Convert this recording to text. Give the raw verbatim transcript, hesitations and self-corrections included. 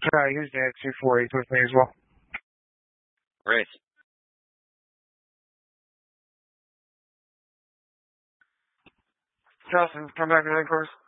Uh, here's the two four eight with me as well. Race. Justin, come back to the course.